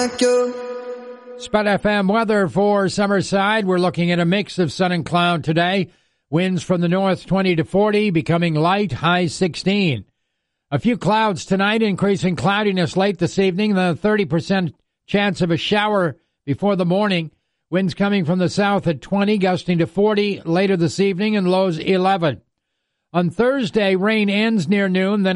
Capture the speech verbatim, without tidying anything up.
Spud F M weather for Summerside. We're looking at a mix of sun and cloud today. Winds from the north twenty to forty, becoming light, high sixteen. A few clouds tonight, increasing cloudiness late this evening, the thirty percent chance of a shower before the morning. Winds coming from the south at twenty, gusting to forty later this evening, and lows eleven. On Thursday, rain ends near noon, then